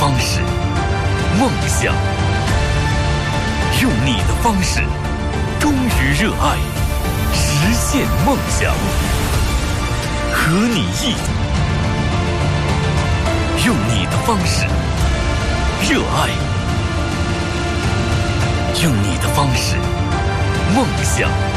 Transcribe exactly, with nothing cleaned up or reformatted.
方式，梦想；用你的方式，忠于热爱，实现梦想。和你一起，用你的方式，热爱；用你的方式，梦想。